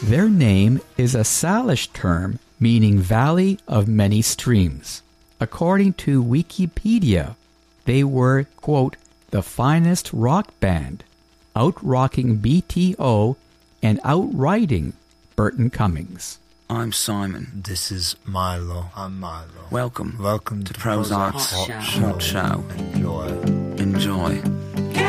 Their name is a Salish term meaning Valley of Many Streams. According to Wikipedia, they were, quote, the finest rock band, out-rocking BTO and outriding Burton Cummings. I'm Simon. This is Milo. I'm Milo. Welcome to Prozac Hot Show. Enjoy.